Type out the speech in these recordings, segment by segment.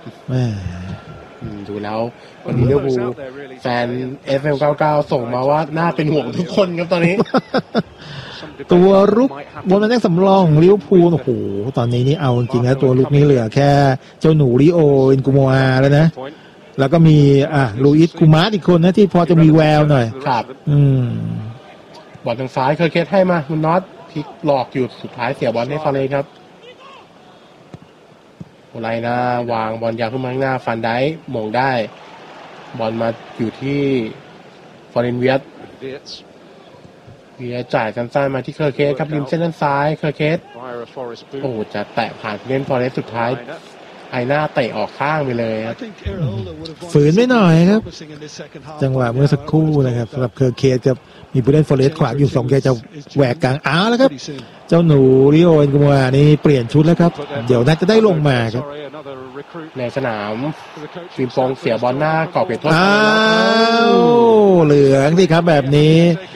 ดูแล้ววันนี้ลิเวอร์พูลแฟน FM99 ส่งมาว่าน่าเป็นห่วงทุกคนครับตอนนี้ตัวรุกบนนักสำรองลิเวอร์พูลโอ้โหตอนนี้นี่เอาจริงๆนะตัวรุกนี่เหลือแค่เจ้าหนูริโออินกุโมอาแล้วนะแล้วก็มีลูอิสกูมาร์อีกคนนะที่พอจะมีแววหน่อยครับบอลทางซ้ายเคอร์เคสให้มาคุณน็อตพลิกหลอกอยู่สุดท้ายเสียบอลให้ฟาเลครับโอไลน่าวางบอลยาวขึ้นมาข้างหน้าฟันได้หม่งได้บอลมาอยู่ที่ฟอเรนเวียสจ่ายสั้นๆมาที่เคอร์เคสครับริมเส้นด้านซ้ายเคอร์เคสโอ้จะแตะผ่านเล่นฟอเรสสุดท้ายไอหน้าเตะออกข้างไปเลยครับฝืนไม่หน่อยครับจังหวะเมื่อสักครู่นะครับสำหรับเคอร์เคสครับมีผู้เล่นฟอเรสขวางอยู่2แกจะแหวกกลางแล้วครับเจ้าหนูริโอเอ็นกุโมอานี่เปลี่ยนชุดแล้วครับเดี๋ยวน่าจะได้ลงมาครับในสนามฟิล์มฟองเสียบอลหน้ากรอบเขตโทษเหลืองสิครับแบบนี้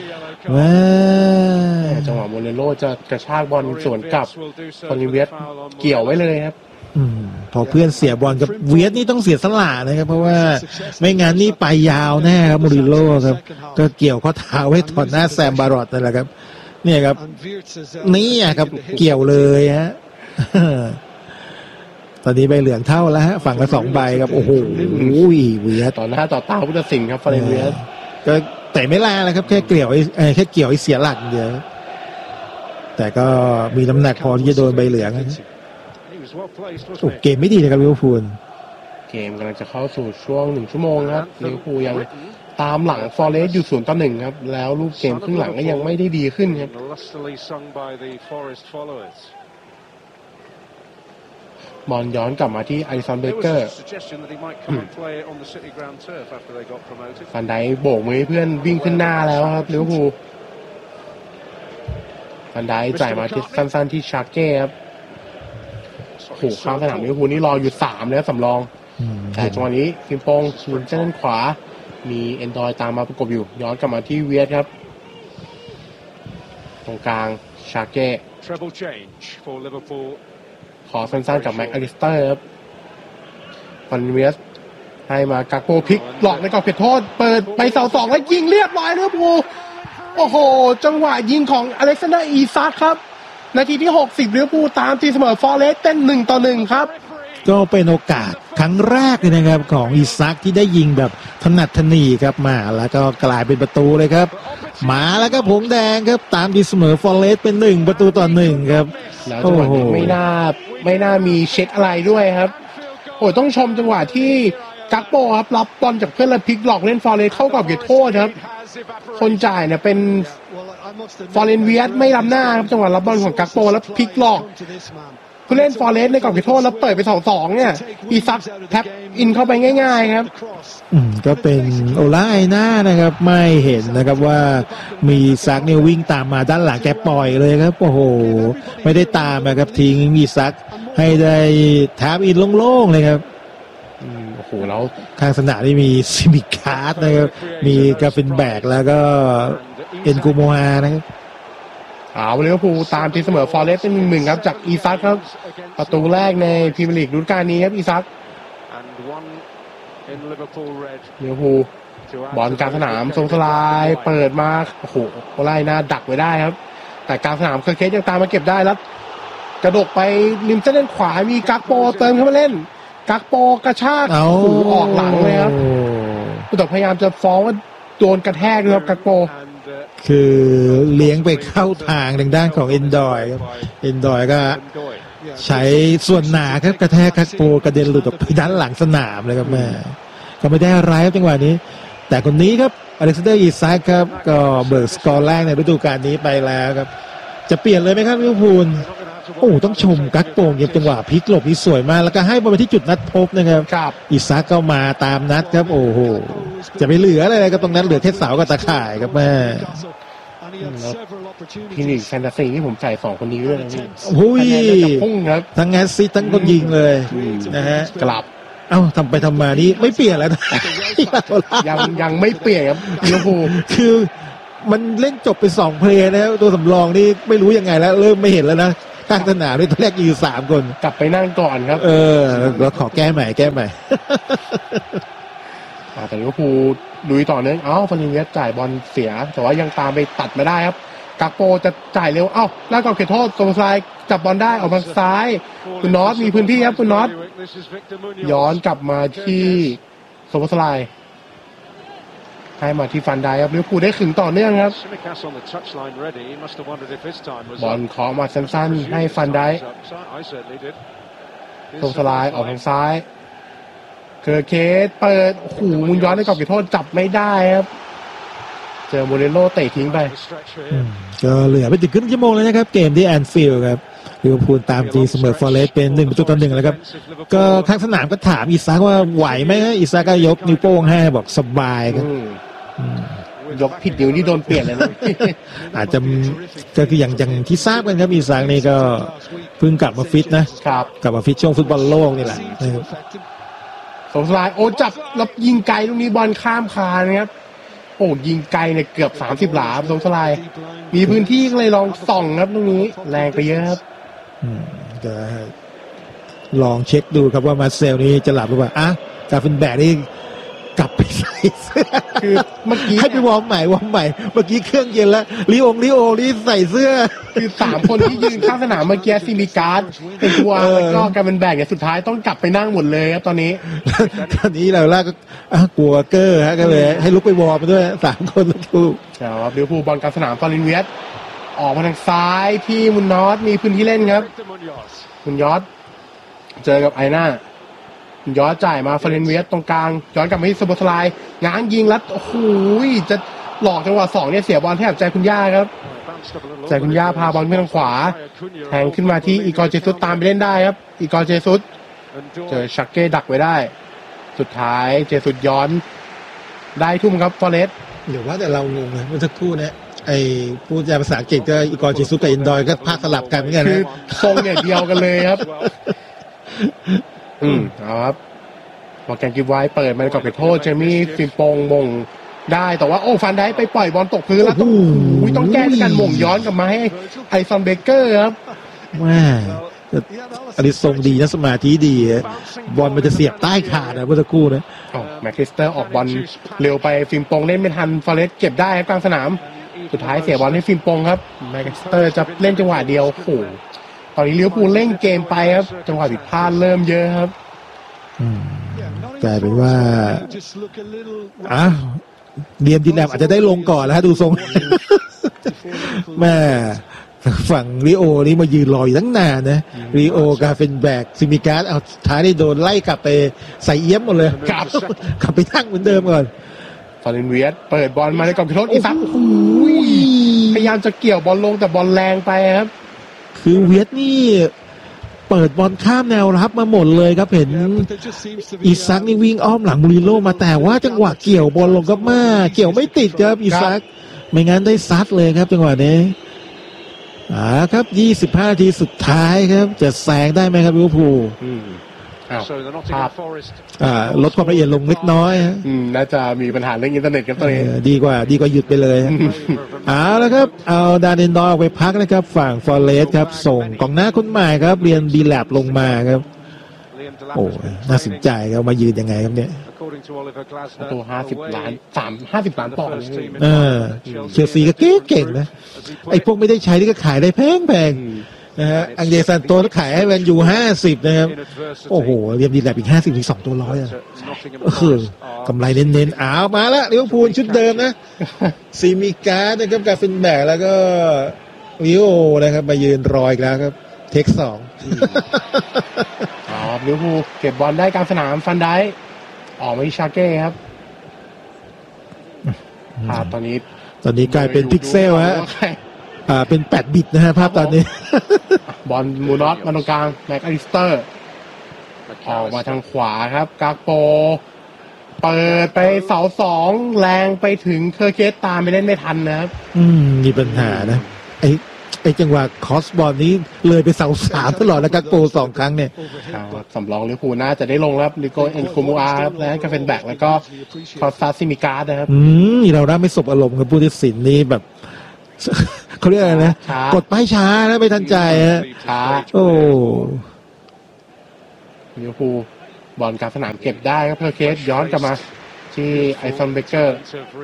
จังหวะโมเรโลจะกระชากบอลสวนกลับคอนเวียสเกี่ยวไว้เลยครับพอเพื่อนเสียบอลกับเวียสนี่ต้องเสียสละนะครับเพราะว่าไม่งั้นนี่ไปยาวแน่ครับโมริโลครับก็เกี่ยวข้อเท้าไว้ถอดหน้าแซมบารอตนั่นแหละครับเนี่ยครับนี่ครับเกี่ยวเลยฮะตอนนี้ใบเหลืองเท่าแล้วฮะฝั่งละ2ใบครับโอ้โหเวียสต่อหน้าต่อตาผู้ตัดสินครับฟาเรนเวียสก็แต่ไม่แรงนะครับแค่เกี่ยวแค่เกี่ยวเสียหลักเดียวแต่ก็มีน้ำหนักพอที่จะโดนใบเหลืองเกมไม่ดีเลยครับลิเวอร์พูลเกมกำลังจะเข้าสู่ช่วง1ชั่วโมงครับลิเวอร์พูลยังตามหลังฟอเรสต์อยู่0-1ครับแล้วลูกเกมครึ่งหลังก็ยังไม่ได้ดีขึ้นครับบอลย้อนกลับมาที่อลิสันเบเกอร์ฟันไดโบกมือให้เพื่อนวิ่งขึ้นหน้าแล้วครับลิเวอร์พูลฟันไดจ่ายมาที่สั้นๆที่ชาร์เก้ครับโอ้โหข้างสนามลิเวอร์พูลนี่รออยู่3แล้วสำรองแต่จังหวะนี้ฟิมปองชินเส้นขวามีเอนดอยตามมาประกบอยู่ย้อนกลับมาที่เวียสครับตรงกลางชาร์เก้ขอสั้นๆกับแม็กอลิสเตอร์ครับฟันเวียสให้มากาโกพลิกหลอกในกรอบเขตโทษเปิดไปเสา2แล้วยิงเรียบร้อยลิเวอร์พูลโอ้โหจังหวะยิงของอเล็กซานเดอร์อีซักครับนาทีที่60ลิเวอร์พูลตามตีเสมอฟอเรสต์เต้น1-1ครับก็เป็นโอกาสครั้งแรกเลยนะครับของอีซักที่ได้ยิงแบบถนัดถนีครับมาแล้วก็กลายเป็นประตูเลยครับมาแล้วก็ผงแดงครับตามตีเสมอฟอเรสต์เป็น1-1ครับแล้วจังหวะนี้ไม่น่ามีเช็คอะไรด้วยครับโอ้ต้องชมจังหวะที่กักโปครับรับบอลจากเพื่อนแล้วพลิกหลอกเล่นฟอเรสต์เข้ากรอบเขตโทษครับคนจ่ายเนี่ยเป็นฟอเรนเวียสไม่ล้ำหน้าครับจังหวะรับบอลของกักโปแล้วพลิกหลอกผู้เล่นฟอเรสต์ในกรอบเขตโทษแล้วเปิดไป 2-2 เนี่ยอีซักแท็บอินเข้าไปง่ายๆครับก็เป็นโอลาไอน่านะครับไม่เห็นนะครับว่ามีซักเนี่ยวิ่งตามมาด้านหลังแกปล่อยเลยครับโอ้โหไม่ได้ตามนะครับทิ้งมีซักให้ได้แท็บอินโล่งๆเลยครับโอ้โหแล้วข้างสนามนี่มีซิมิคาร์ดนะครับมีกาฟินแบกแล้วก็เอ็นกูโมอานะครับลิเวอร์พูลตามทีเสมอฟอเรสต์เป็น1-1ครับจากอีซักครับประตูแรกในพรีเมียร์ลีกฤดูกาลนี้ครับอีซักลิเวอร์พูลบอลกลางสนามทรงสลายเปิดมาโอ้โหไล่หน้าดักไว้ได้ครับแต่กลางสนามเคอร์เคสยังตามมาเก็บได้แล้วกระดกไปริมเส้นด้านขวามีกักโปเติมเข้ามาเล่นกักโปกระชากออกหลังเลยครับแต่พยายามจะฟ้องว่าโดนกระแทกครับกักโปคือเลี้ยงไปเข้าทางด้านของเอนดอยครับเอนดอยก็ใช้ส่วนหนาครับกระแทกกักโปกระเด็นหลุดออกไปด้านหลังสนามเลยครับแม่ก็ไม่ได้อะไรครับจังหวะนี้แต่คนนี้ครับอเล็กซานเดอร์อีซักครับก็เบิกสกอร์แรกในฤดูกาลนี้ไปแล้วครับจะเปลี่ยนเลยไหมครับลิเวอร์พูลโอ้ต้องชมกักโปงเก็บจังหวะพลิกหลบที่สวยมากแล้วก็ให้บอลไปที่จุดนัดพบนะครับอีซักก็มาตามนัดครับโอ้โหจะไม่เหลืออะไรครับตรงนั้นเหลือแค่เสากับตะข่ายครับแม่ทีนี้แฟนตาซีที่ผมใส่2คนนี้ด้วยนะพี่โอ้ยพุ่งครับทั้งแอสซิสต์ทั้งคนยิงเลยนะฮะกลับทำไปทำมานี่ไม่เปลี่ยนแล้วยังไม่เปลี่ยนครับลิเวอร์พูลคือมันเล่นจบไป2เพลย์นะครับตัวสำรองนี่ไม่รู้ยังไงแล้วเริ่มไม่เห็นแล้วนะข้างสนามด้วยตอนแรกอยู่3 คนกลับไปนั่งก่อนครับแล้วขอแก้ใหม่แต่ลิเวอร์พูลลุยต่อเนื่องฟารินเวียสจ่ายบอลเสียแต่ว่ายังตามไปตัดมาได้ครับกักโปจะจ่ายเร็วแล้วก็เขตโทษโซโบสไลน์จับบอลได้ออกมาซ้ายคุณน็อตมีพื้นที่ครับคุณน็อตย้อนกลับมาที่โซโบสไลน์ให้มาที่ฟันไดครับลิเวอร์พูลได้ขึงต่อเนื่องครับบอลเคาะมาสั้นๆให้ฟันไดโซโบสไลน์ออกทางซ้ายเคอร์เคสเปิดมุนย้อนในกรอบเขตโทษจับไม่ได้ครับเจอโมเรโลเตะทิ้งไปก็เหลือไปถึงครึ่งชั่วโมงแล้วนะครับเกมที่แอนฟิลด์ครับลิเวอร์พูลตามตีเสมอฟอเรสต์เป็น1-1แล้วครับก็ข้างสนามก็ถามอิซากว่าไหวไหมอิซากก็ยกนิ้วโป้งให้บอกสบายครับยกผิดนิ้วนี่โดนเปลี่ยนเลยนะอาจจะก็คืออย่างที่ทราบกันครับอิซากนี่ก็เพิ่งกลับมาฟิตนะครับกลับมาฟิตช่วงฟุตบอลโลกนี่แหละสงสารจับแล้วยิงไกลลูกนี้บอลข้ามคานนะครับยิงไกลเนี่ยเกือบ30 หลาสงสารมีพื้นที่ก็เลยลองส่องครับตรงนี้แรงไปเยอะครับก็ลองเช็คดูครับว่ามาเซลนี้จะหลับหรือเปล่ากาฟินแบกนี่กลับไปใส่เสื้อคือเมื่อกี้ให้ไปวอร์มใหม่เมื่อกี้เครื่องเย็นแล้วลิโอนี่ใส่เสื้อคือ3 คนที่ยืนข้างสนามเมื่อกี้ซิมิการ์ดเป็นตัวแล้วก็กาฟินแบกเนี่ยสุดท้ายต้องกลับไปนั่งหมดเลยครับตอนนี้เราล่าก็กลัวเกอร์ฮะก็เลยให้ลุกไปวอร์มไปด้วย3 คนถูกครับลิเวอร์พูลบอลกลางสนามฟารินเวียสออกมาทางซ้ายที่มุนนอตมีพื้นที่เล่นครับมุนยอดเจอกับไอน่าย้อนจ่ายมาฟาเรนเวียสตรงกลางย้อนกลับมาที่สโบสไลน์ง้างยิงแล้วจะหลอกจังหวะ2เนี่ยเสียบอลแทบใจคุณย่าครับใจคุณย่าพาบอลไปทางขวาแทงขึ้นมาที่อีกอร์เจซุสตามไปเล่นได้ครับอีกอร์เจซุสเจอชักเก้ดักไว้ได้สุดท้ายเจซุสย้อนได้ทุ่มครับฟอเรสต์เดี๋ยวว่าแต่เรางงนะเมื่อสักครู่เนี่ยไอ้พูดภาษาอังกฤษก็อีกอร์เจซุสกับอินดอยก็พากสลับกันเหมือนกันนะทรงเนี่ยเดียวกันเลยครับครับพอแกนกิฟไว้เปิดมากับเขตโทษเจมี่ฟิมปงมงได้แต่ว่าฟันได้ไปปล่อยบอลตกพื้นแล้วต้องแก้ด้วยการมงย้อนกลับมาให้ไอซอนเบเกอร์ครับอันนี้ทรงดีนะสมาธิดีบอลมันจะเสียบใต้ขานะเมื่อสักครู่นะแม็กคิสเตอร์ออกบอลเร็วไปฟิมปงเล่นไม่ทันฟอเรสต์เก็บได้กลางสนามสุดท้ายเสียบอลให้ฟิมปงครับแม็กคิสเตอร์จะเล่นจังหวะเดียวตอนนี้ลิเวอร์พูลเล่นเกมไปครับจังหวะผิดพลาดเริ่มเยอะครับกลายเป็นว่าเดียมดินแลมอาจจะได้ลงก่อนแล้วดูทรงแม่ฝั่งริโอนี่มายืนรออยู่ตั้งนานนะริโอกาเฟนแบกซิมิการ์ดเอาท้ายได้โดนไล่กลับไปใส่เอี้ยมหมดเลยกลับไปนั่งเหมือนเดิมก่อนฟาเรนเวียสเปิดบอลมาในกรอบเขตโทษอีซักพยายามจะเกี่ยวบอลลงแต่บอลแรงไปครับคือเวียดนี่เปิดบอลข้ามแนวรับมาหมดเลยครับเห็นอีซักนี่วิ่งอ้อมหลังมูริโลมาแต่ว่าจังหวะเกี่ยวบอลลงกับมาเกี่ยวไม่ติดครับอีซักไม่งั้นได้ซัดเลยครับจังหวะนี้ครับ25 นาทีสุดท้ายครับจะแซงได้ไหมครับลิเวอร์พูลลดความละเอียดลงเล็กน้อยน่าจะมีปัญหาเรื่องอินเทอร์เน็ตกันตัวเองดีกว่าหยุดไปเลยแล้วครับเอาดานเดนดอร์ไปพักนะครับฝั่งฟอเรสต์ครับส่งกองหน้าคนใหม่ครับเรียนดีแลบลงมาครับน่าสนใจครับมายืนยังไงครับเนี่ยตัว50 ล้าน50 ล้านปอนด์เชลซีก็เก่งนะไอ้พวกไม่ได้ใช้ที่ก็ขายได้แพงนะฮะอังเดซันโตก็ขายให้แมนยู50นะครับโอ้โหเรียมดีแลบอีก50อีก2 ตัวร้อยกำไรเน้นๆมาแล้วลิเวอร์พูลชุดเดิมนะซีมิการ์ดนะครับกาฟินแบกแล้วก็ลิโอนะครับมายืนรออีกแล้วครับเทค2 ลิเวอร์พูลเก็บบอลได้กลางสนามฟันได้ออกมาที่ชาเก้ครับตอนนี้กลายเป็นพิกเซลฮะเป็น8 บิตนะฮะภาพตอนนี้บอลมูนอตมาตรงกลางแม็กอลิสเตอร์ออกมาทางขวาครับกากโปเปิดไปเสา2แรงไปถึงเคอร์เคสตามไปเล่นไม่ทันนะครับมีปัญหานะไอ้จังหวะคอสบอลนี้เลยไปเสา3ตลอดแล้วกากโป2 ครั้งเนี่ยสำรองลิเวอร์พูลน่าจะได้ลงครับลิโกเอ็นคูมูอาครับและกาเฟนแบกแล้วก็คอสตาซิมิการ์ดนะครับเราได้ไม่สบอารมณ์กับผู้ตัดสินนี้แบบเขาเรียกอะไรนะกดป้ายช้าแล้วไม่ทันใจฮะช้าโอ้ลิเวอร์พูลบอลกลางสนามเก็บได้ครับเพอร์เคสย้อนกลับมาที่ไอซอนเบเกอร์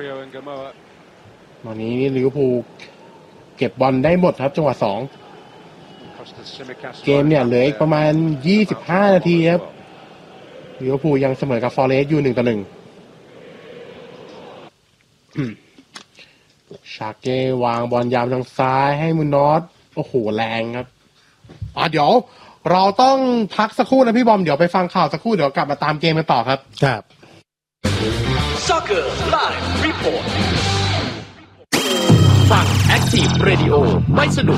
ตอนนี้ลิเวอร์พูลเก็บบอลได้หมดครับจังหวะ2เกมเนี่ยเหลืออีกประมาณ25นาทีครับลิเวอร์พูลยังเสมอกับฟอเรสต์อยู่1-1ชาเก้วางบอลยาวทางซ้ายให้มุนนอสโอ้โหแรงครับเดี๋ยวเราต้องพักสักครู่นะพี่บอมเดี๋ยวไปฟังข่าวสักครู่เดี๋ยวกลับมาตามเกมกันต่อครับครับ Soccer Live Report ฟัง Active Radio ไม่สนุก